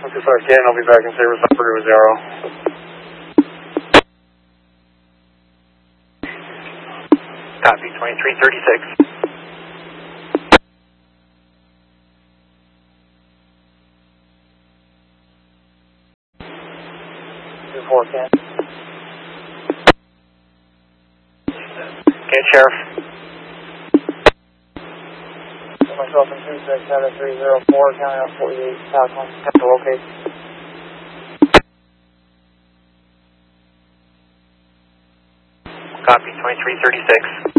Okay, sorry, Ken, I'll be back in service on Purdue 0. Copy, 2336. Ken. Ken, Sheriff. Myself in 267-304, county out 48, Southland, to locate. Copy, 2336.